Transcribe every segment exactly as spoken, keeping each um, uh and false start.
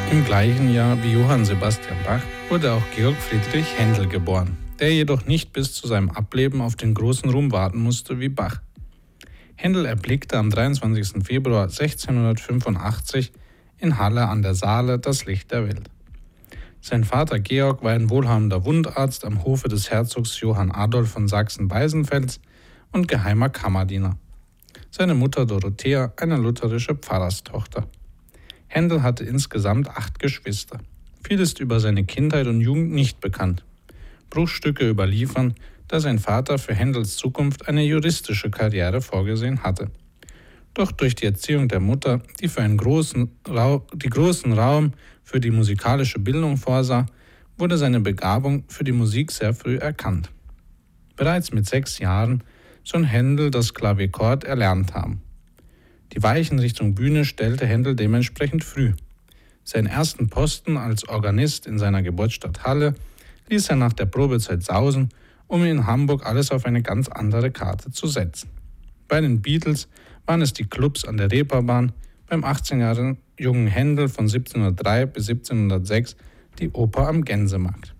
Im gleichen Jahr wie Johann Sebastian Bach wurde auch Georg Friedrich Händel geboren, der jedoch nicht bis zu seinem Ableben auf den großen Ruhm warten musste wie Bach. Händel erblickte am dreiundzwanzigsten Februar sechzehnhundertfünfundachtzig in Halle an der Saale das Licht der Welt. Sein Vater Georg war ein wohlhabender Wundarzt am Hofe des Herzogs Johann Adolf von Sachsen-Weißenfels und geheimer Kammerdiener. Seine Mutter Dorothea eine lutherische Pfarrerstochter. Händel hatte insgesamt acht Geschwister. Viel ist über seine Kindheit und Jugend nicht bekannt. Bruchstücke überliefern, dass sein Vater für Händels Zukunft eine juristische Karriere vorgesehen hatte. Doch durch die Erziehung der Mutter, die für einen großen, Ra- die großen Raum für die musikalische Bildung vorsah, wurde seine Begabung für die Musik sehr früh erkannt. Bereits mit sechs Jahren soll Händel das Klavierchord erlernt haben. Die Weichen Richtung Bühne stellte Händel dementsprechend früh. Seinen ersten Posten als Organist in seiner Geburtsstadt Halle ließ er nach der Probezeit sausen, um in Hamburg alles auf eine ganz andere Karte zu setzen. Bei den Beatles waren es die Clubs an der Reeperbahn, beim achtzehn Jahre jungen Händel von siebzehnhundertdrei bis siebzehnhundertsechs die Oper am Gänsemarkt.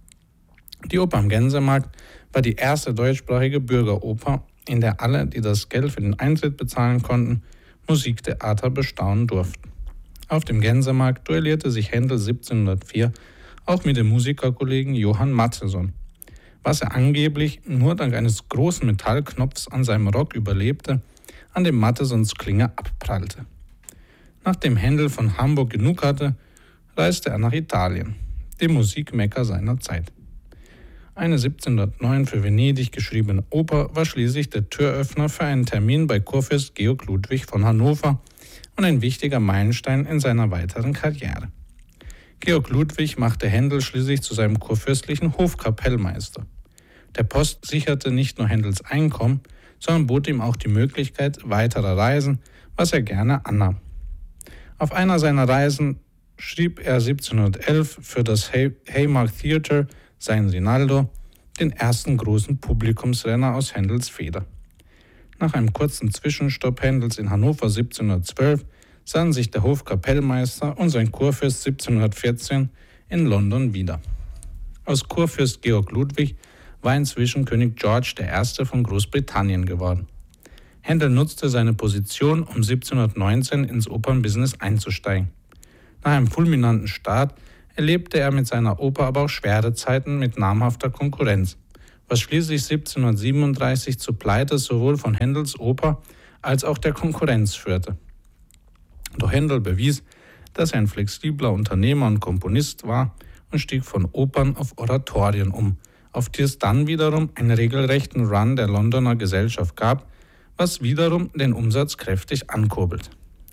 Die Oper am Gänsemarkt war die erste deutschsprachige Bürgeroper, in der alle, die das Geld für den Eintritt bezahlen konnten, Musiktheater bestaunen durften. Auf dem Gänsemarkt duellierte sich Händel siebzehnhundertvier auch mit dem Musikerkollegen Johann Mattheson, was er angeblich nur dank eines großen Metallknopfs an seinem Rock überlebte, an dem Matthesons Klinge abprallte. Nachdem Händel von Hamburg genug hatte, reiste er nach Italien, dem Musikmekka seiner Zeit. Eine siebzehnhundertneun für Venedig geschriebene Oper war schließlich der Türöffner für einen Termin bei Kurfürst Georg Ludwig von Hannover und ein wichtiger Meilenstein in seiner weiteren Karriere. Georg Ludwig machte Händel schließlich zu seinem kurfürstlichen Hofkapellmeister. Der Post sicherte nicht nur Händels Einkommen, sondern bot ihm auch die Möglichkeit weiterer Reisen, was er gerne annahm. Auf einer seiner Reisen schrieb er siebzehnhundertelf für das Haymarket Theatre sein Rinaldo, den ersten großen Publikumsrenner aus Händels Feder. Nach einem kurzen Zwischenstopp Händels in Hannover siebzehnhundertzwölf sahen sich der Hofkapellmeister und sein Kurfürst siebzehnhundertvierzehn in London wieder. Aus Kurfürst Georg Ludwig war inzwischen König George der Erste von Großbritannien geworden. Händel nutzte seine Position, um siebzehnhundertneunzehn ins Opernbusiness einzusteigen. Nach einem fulminanten Start erlebte er mit seiner Oper aber auch schwere Zeiten mit namhafter Konkurrenz, was schließlich siebzehnhundertsiebenunddreißig zur Pleite sowohl von Händels Oper als auch der Konkurrenz führte. Doch Händel bewies, dass er ein flexibler Unternehmer und Komponist war und stieg von Opern auf Oratorien um, auf die es dann wiederum einen regelrechten Run der Londoner Gesellschaft gab, was wiederum den Umsatz kräftig ankurbelt.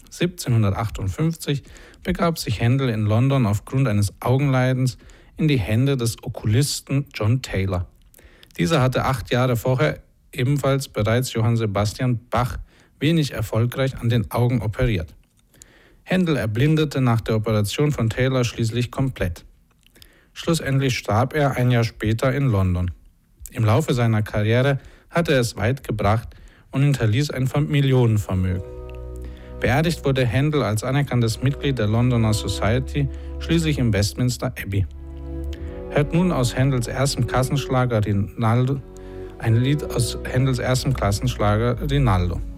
siebzehnhundertachtundfünfzig begab sich Händel in London aufgrund eines Augenleidens in die Hände des Okulisten John Taylor. Dieser hatte acht Jahre vorher ebenfalls bereits Johann Sebastian Bach wenig erfolgreich an den Augen operiert. Händel erblindete nach der Operation von Taylor schließlich komplett. Schlussendlich starb er ein Jahr später in London. Im Laufe seiner Karriere hatte er es weit gebracht und hinterließ ein Millionenvermögen. Beerdigt wurde Händel als anerkanntes Mitglied der Londoner Society schließlich im Westminster Abbey. Hört nun aus Händels erstem Kassenschlager Rinaldo ein Lied aus Händels erstem Klassenschlager Rinaldo.